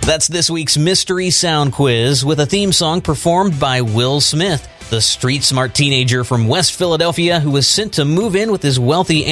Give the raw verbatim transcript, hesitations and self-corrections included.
That's this week's Mystery Sound Quiz with a theme song performed by Will Smith, the street-smart teenager from West Philadelphia who was sent to move in with his wealthy